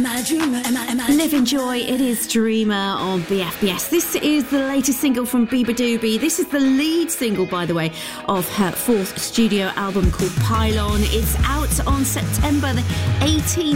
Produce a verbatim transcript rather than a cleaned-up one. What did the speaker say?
am I a dreamer? Am I, am I Live Enjoy, it is Dreamer on B F B S. This is the latest single from Bieber Doobie. This is the lead single, by the way, of her fourth studio album called Pylon. It's out on September the eighteenth.